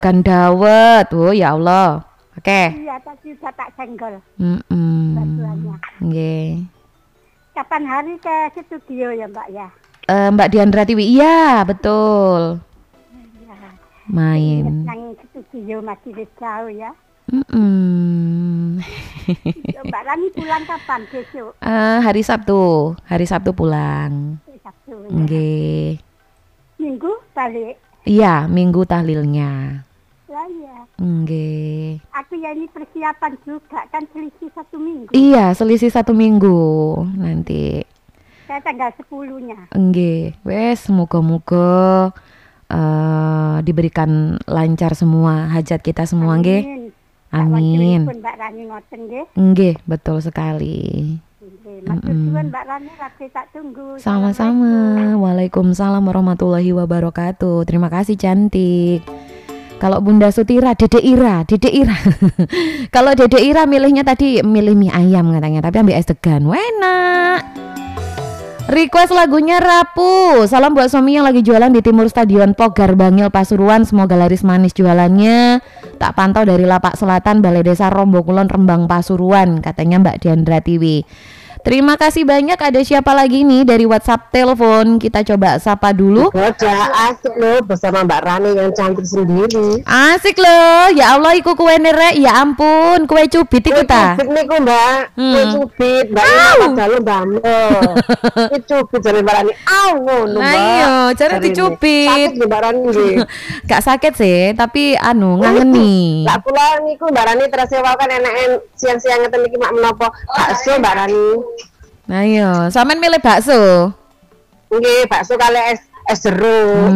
Ikan dawet. Oh ya Allah. Oke. Iya, tadi udah tak senggol Mm-mm. batuannya. Nggih. Kapan hari ke studio ya Mbak ya? Mbak Diandra Tiwi. Iya, betul. Ya. Main. Yang studio masih jauh ya. Mm-mm. Mbak Rani pulang kapan besok? Hari Sabtu. Hari Sabtu pulang. Sabtu ya. Nggih. Minggu balik. Iya, minggu tahlilnya. Lah ya. Nggih. Aku ya ini persiapan juga kan selisih 1 minggu. Iya, selisih 1 minggu nanti. Saya tanggal 10-nya. Nggih. Wes, moga-moga diberikan lancar semua hajat kita semua nggih. Amin. Mbak Rani ngoten nggih. Nggih, betul sekali. Matur suwun Mbak Rani, lagi tak tunggu. Sama-sama. Waalaikumsalam warahmatullahi wabarakatuh. Terima kasih cantik. Kalau Bunda Sutira, Dede Ira. Kalau Dede Ira milihnya tadi milih mie ayam katanya, tapi ambil es degan. Enak. Request lagunya Rapuh. Salam buat suami yang lagi jualan di Timur Stadion Pogar Bangil Pasuruan. Semoga laris manis jualannya. Tak pantau dari Lapak Selatan, Balai Desa Rombokulon, Rembang Pasuruan, katanya Mbak Diandra Tiwi. Terima kasih banyak. Ada siapa lagi nih dari WhatsApp telepon? Kita coba sapa dulu. Udah asik loh bersama Mbak Rani yang cantik sendiri. Asik loh. Ya Allah, iku kue nerek. Ya ampun, kue cubit iku ta. Kue cubit niku Mbak. Kue cubit. Mbak Ina dalu damel. Kue cubit jare Mbak Rani. Ngono Mbak. Ayo, jare dicubit. Sakit Mbak Rani nggih. Gak sakit sih, tapi ngangeni. Lah kula niku Mbak Rani terus kan enak siang-siang ngeten iki mak menapa bakso Mbak Rani. Ayo, sampean milih bakso. Nggih, bakso kali es jeruk.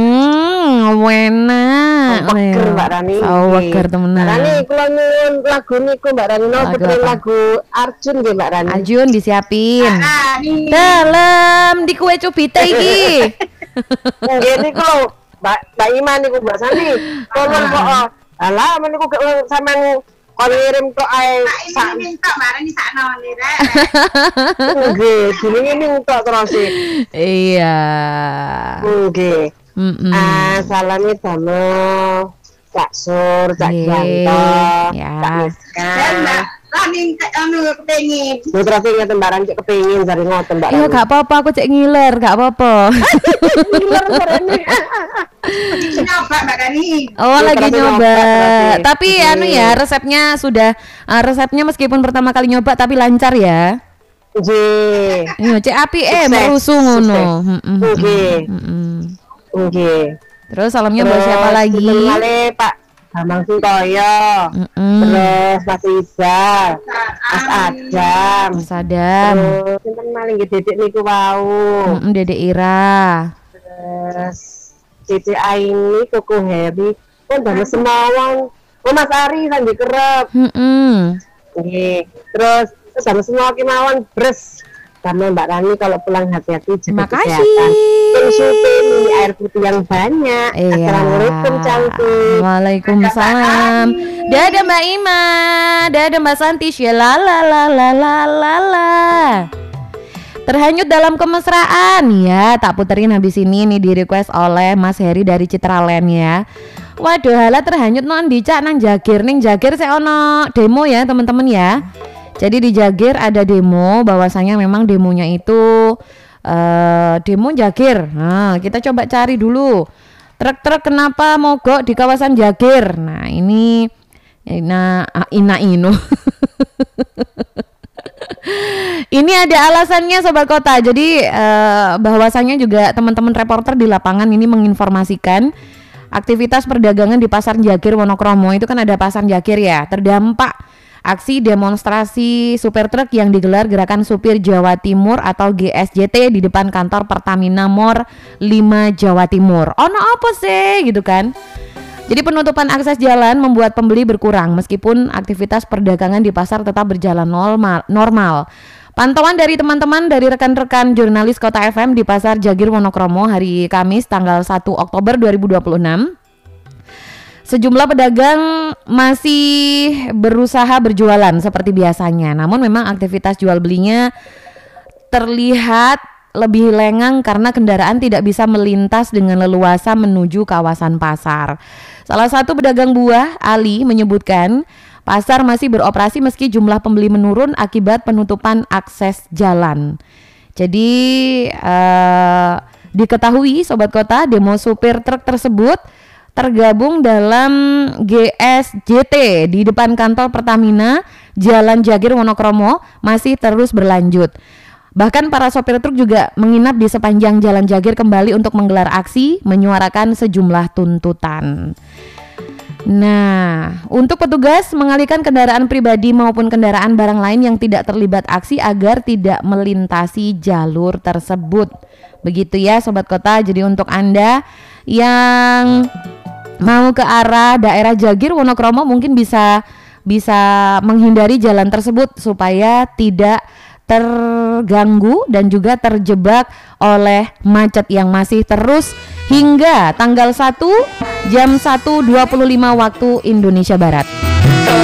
Enak. Weger Mbak Rani. Weger temenan. Mbak Rani kula nyuwun lagu niku Mbak Rani puterin lagu Arjun nggih Mbak Rani. Arjun disiapin. Dalam di kue cubite iki. Nggih niku Mbak Iman niku Mbak Sani. Tolong kok. Alah meniku sampean ngirim kok ae sak minta bareng di sakno ni rek. Nggih, jenenge minta terus. Iya. Nggih. Salame damel Cak Sur, Cak Janto, Cak Miska. Rani kepengin. Yo terus ngeten barang cek kepengin jare ngoten Mbak. Iya gak apa-apa, aku cek ngiler, gak apa-apa. Ngiler barene. Nyoba Mbak Rani. Oh, lagi nyoba. Tapi ya resepnya sudah resepnya meskipun pertama kali nyoba tapi lancar ya. Nggih. Iya, cek apik merusu ngono. Nggih. Nggih. Terus salamnya buat siapa lagi? Pak Bambang Sutoyo, terus Mas Iza, Mas Adam, terus sinten maling Dedek niku wau, Dedek Ira, terus Cici Aini, Kuku Heri, kan damel semawon, Mas Ari Sandi Kerep, terus damel semua kemawon bres. Karena Mbak Rani kalau pulang hati-hati jaga kesehatan. Konsumsi air putih yang banyak. Assalamualaikum cantik. Waalaikumsalam. Dadah Mbak Ima, dadah Mbak Santi. Lalalalalalala. Terhanyut dalam kemesraan ya. Tak puterin habis ini nih di request oleh Mas Heri dari Citraland ya. Waduh, hala terhanyut non dicak nang Jagir ning Jagir saya ono demo ya teman-teman ya. Jadi di Jagir ada demo, bahwasanya memang demonya itu demo Jagir. Nah, kita coba cari dulu. Truk-truk kenapa mogok di kawasan Jagir? Nah, ini Ina Inu. Ini ada alasannya Sobat Kota. Jadi bahwasanya juga teman-teman reporter di lapangan ini menginformasikan aktivitas perdagangan di Pasar Jagir Wonokromo itu kan ada Pasar Jagir ya, terdampak aksi demonstrasi supir truk yang digelar Gerakan Supir Jawa Timur atau GSJT di depan kantor Pertamina Mor 5 Jawa Timur. Ono apa sih gitu kan? Jadi penutupan akses jalan membuat pembeli berkurang meskipun aktivitas perdagangan di pasar tetap berjalan normal. Pantauan dari teman-teman dari rekan-rekan jurnalis Kota FM di Pasar Jagir Wonokromo hari Kamis tanggal 1 Oktober 2026. Sejumlah pedagang masih berusaha berjualan seperti biasanya. Namun memang aktivitas jual belinya terlihat lebih lengang karena kendaraan tidak bisa melintas dengan leluasa menuju kawasan pasar. Salah satu pedagang buah, Ali, menyebutkan pasar masih beroperasi meski jumlah pembeli menurun akibat penutupan akses jalan. Jadi diketahui Sobat Kota, demo supir truk tersebut tergabung dalam GSJT di depan kantor Pertamina Jalan Jagir Wonokromo masih terus berlanjut. Bahkan para sopir truk juga menginap di sepanjang Jalan Jagir kembali untuk menggelar aksi menyuarakan sejumlah tuntutan. Nah, untuk petugas mengalihkan kendaraan pribadi maupun kendaraan barang lain yang tidak terlibat aksi agar tidak melintasi jalur tersebut. Begitu ya Sobat Kota. Jadi untuk Anda yang mau ke arah daerah Jagir Wonokromo mungkin bisa menghindari jalan tersebut supaya tidak terganggu dan juga terjebak oleh macet yang masih terus hingga tanggal 1 jam 1.25 waktu Indonesia Barat.